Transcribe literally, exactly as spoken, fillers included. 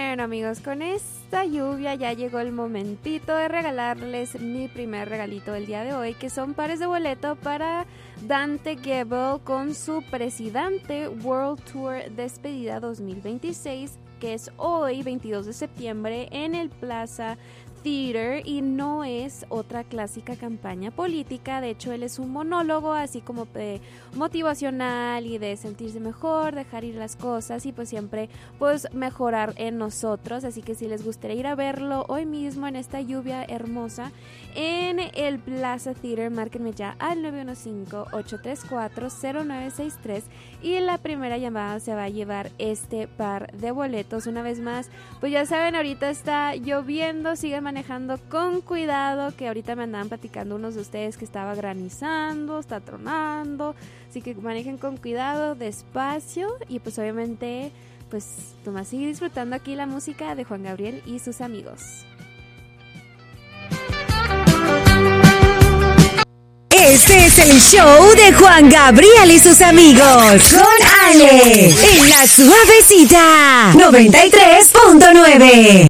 Bueno, amigos, con esta lluvia ya llegó el momentito de regalarles mi primer regalito del día de hoy, que son pares de boleto para Dante Gebel con su Presidente World Tour Despedida dos mil veintiséis, que es hoy, veintidós de septiembre, en el Plaza Theater, y no es otra clásica campaña política. De hecho, él es un monólogo así como de motivacional y de sentirse mejor, dejar ir las cosas y pues siempre pues mejorar en nosotros. Así que si les gustaría ir a verlo hoy mismo en esta lluvia hermosa en el Plaza Theater, márquenme ya al nueve uno cinco, ocho tres cuatro, cero nueve seis tres y la primera llamada se va a llevar este par de boletos. Una vez más, pues ya saben, ahorita está lloviendo, sigue manejando con cuidado, que ahorita me andaban platicando unos de ustedes que estaba granizando, está tronando, así que manejen con cuidado, despacio y pues obviamente pues nomás sigue disfrutando aquí la música de Juan Gabriel y sus amigos. Este es el show de Juan Gabriel y sus amigos con Ale en La Suavecita noventa y tres punto nueve.